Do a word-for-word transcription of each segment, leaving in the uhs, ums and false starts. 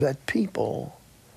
that people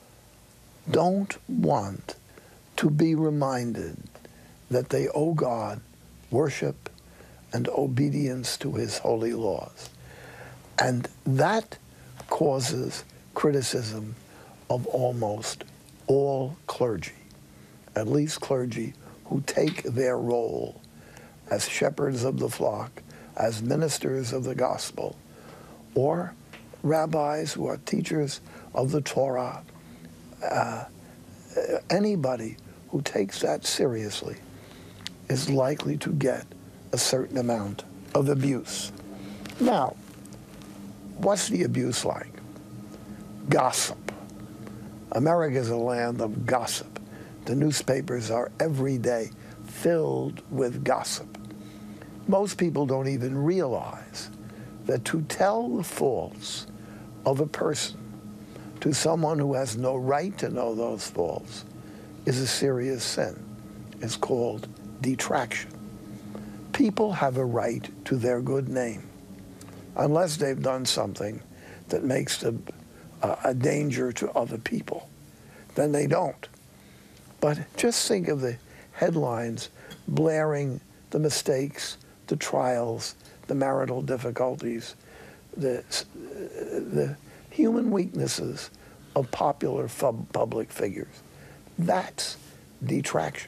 don't want to be reminded that they owe God worship and obedience to his holy laws. And that causes criticism of almost all clergy, at least clergy who take their role as shepherds of the flock, as ministers of the gospel, or rabbis who are teachers of the Torah. Uh, anybody who takes that seriously is likely to get a certain amount of abuse. Now, what's the abuse like? Gossip. America is a land of gossip. The newspapers are every day filled with gossip. Most people don't even realize that to tell the faults of a person to someone who has no right to know those faults is a serious sin. It's called detraction. People have a right to their good name, unless they've done something that makes them uh, a danger to other people. Then they don't. But just think of the headlines blaring the mistakes, the trials, the marital difficulties, the, the human weaknesses of popular public figures. That's detraction.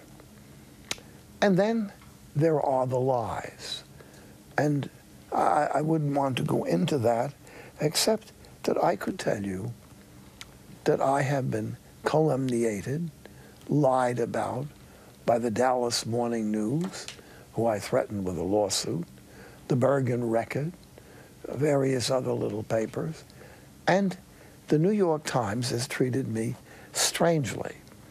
And then there are the lies. And I, I wouldn't want to go into that, except that I could tell you that I have been calumniated, lied about by the Dallas Morning News, who I threatened with a lawsuit, the Bergen Record, various other little papers, and the New York Times has treated me strangely.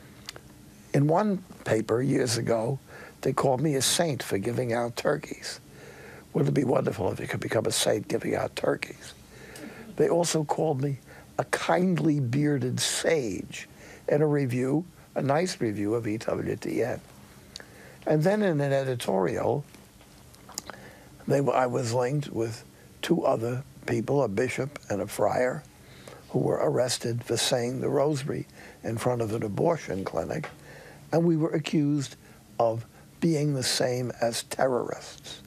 In one paper years ago, they called me a saint for giving out turkeys. Wouldn't it be wonderful if you could become a saint giving out turkeys? They also called me a kindly bearded sage in a review, a nice review of E W T N. And then in an editorial, they, I was linked with two other people, a bishop and a friar, who were arrested for saying the rosary in front of an abortion clinic, and we were accused of being the same as terrorists.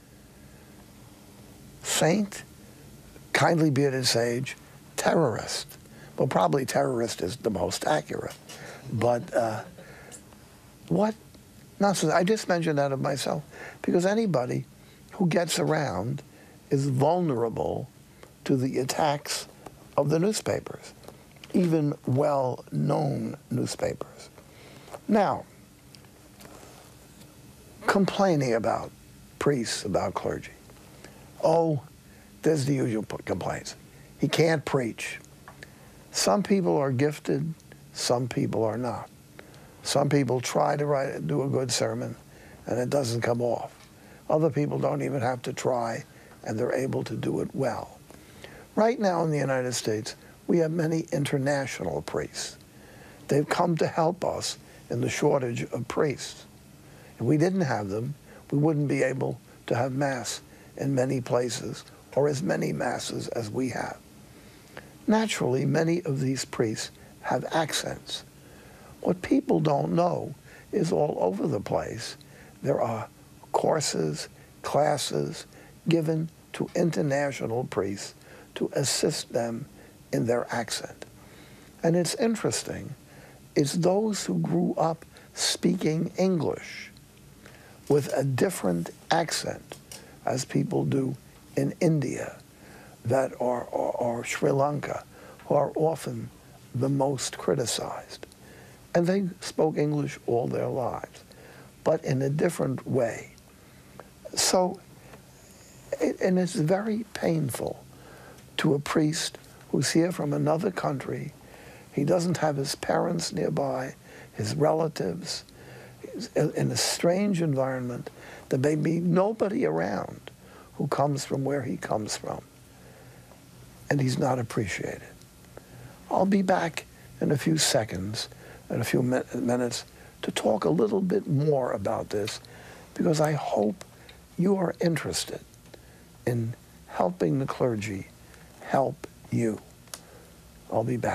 Saint, kindly bearded sage, terrorist. Well, probably terrorist is the most accurate, but uh, what nonsense. I just mentioned that of myself, because anybody who gets around is vulnerable to the attacks of the newspapers, even well-known newspapers. Now, complaining about priests, about clergy. Oh, there's the usual complaints. He can't preach. Some people are gifted, some people are not. Some people try to write, do a good sermon, and it doesn't come off. Other people don't even have to try, and they're able to do it well. Right now in the United States, we have many international priests. They've come to help us in the shortage of priests. If we didn't have them, we wouldn't be able to have Mass in many places, or as many Masses as we have. Naturally, many of these priests have accents. What people don't know is all over the place there are courses, classes given to international priests to assist them in their accent. And it's interesting, it's those who grew up speaking English with a different accent, as people do in India, that are, or, or Sri Lanka, who are often the most criticized. And they spoke English all their lives, but in a different way. So, it, and it's very painful to a priest who's here from another country. He doesn't have his parents nearby, his relatives, in a strange environment. There may be nobody around who comes from where he comes from, and he's not appreciated. I'll be back in a few seconds, in a few min minutes, to talk a little bit more about this, because I hope you are interested in helping the clergy help you. I'll be back.